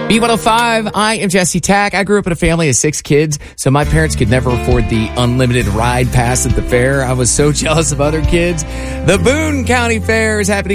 B105, I am Jesse Tack. I grew up in a family of 6 kids, so my parents could never afford the unlimited ride pass at the fair. I was so jealous of other kids. The Boone County Fair is happening